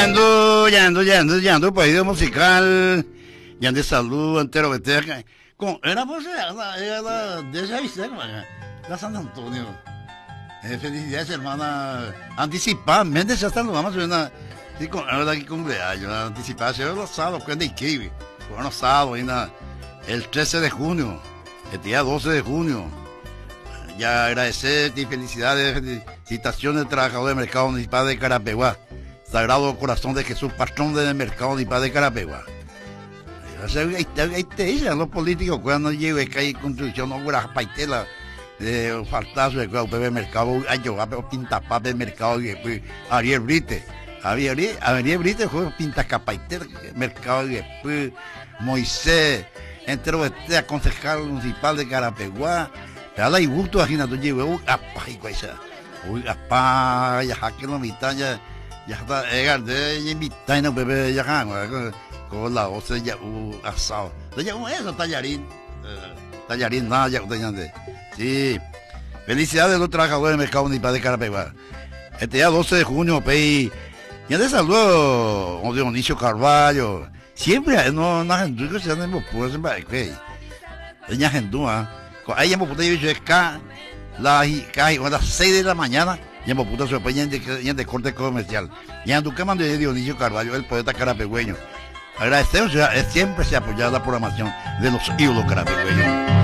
Yando, pedido musical, yando de salud, entero, era pues, era de esa vista, la San Antonio. Felicidades, hermana, anticipadamente ya están, vamos a ver una, sí, con, ahora aquí cumpleaños, anticipadamente, se ve los sábados, que es de Iquibi, bueno, sábado, el 13 de junio, el día 12 de junio. Ya agradecerte y felicidades, felicitaciones al trabajador del mercado municipal de Carapeguá. Sagrado Corazón de Jesús, patrón del mercado municipal de Carapeguá. Ahí te dicen los políticos cuando llegue que hay construcción, no hubiera paitela, faltazo de cualquier mercado, hay yo, pinta papel del mercado, y después Ariel Brite. Ariel Brite fue pinta capaitela, mercado, y después Moisés, entre este concejal municipal de Carapeguá. Ala y gusto aquí na tu lleve, apa y cosa, apa ya que no mitad ya está de invitar no bebé ya con la otra ya asado, ya eso tallarín nada ya ustedes sí, felicidades a los trabajadores del mercado municipal de Carapeguá. Este día 12 de junio pei ya de saludo a Dionisio Carvalho, siempre no gente que se han pues siempre que ella gente ahí ya me puta yo es casi a las 6 de la mañana ya me puta sorprende de corte comercial ya en tu cama de Dionisio Carvalho, el poeta carapegüeño. Agradecemos siempre se apoya la programación de los ídolos carapegüeños.